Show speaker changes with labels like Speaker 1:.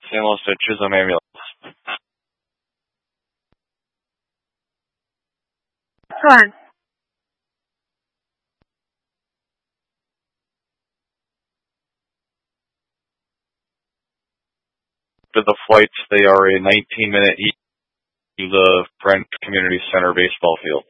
Speaker 1: St. Louis to Chisholm Ambulance.
Speaker 2: Hold on.
Speaker 1: For the flights, they are a 19-minute each to the French Community Center baseball field.